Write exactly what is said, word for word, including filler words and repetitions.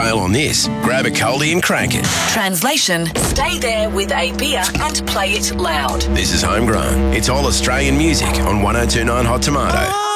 bail on this, grab a coldie and crank it. Translation, stay there with a beer and play it loud. This is Homegrown. It's all Australian music on one oh two point nine Hot Tomato.